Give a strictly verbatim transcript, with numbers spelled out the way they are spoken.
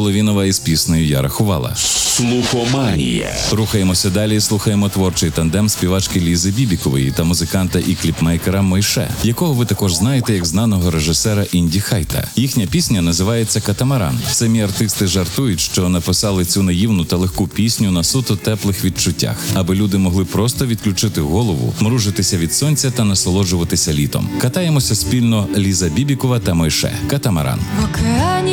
Головінова із піснею «Я рахувала». Слухоманія. Рухаємося далі і слухаємо творчий тандем співачки Лізи Бібікової та музиканта і кліпмейкера Мойше, якого ви також знаєте як знаного режисера Інді Хайта. Їхня пісня називається «Катамаран». Самі артисти жартують, що написали цю наївну та легку пісню на суто теплих відчуттях, аби люди могли просто відключити голову, мружитися від сонця та насолоджуватися літом. Катаємося спільно Ліза Бібікова та Мойше. «Катамаран». В океані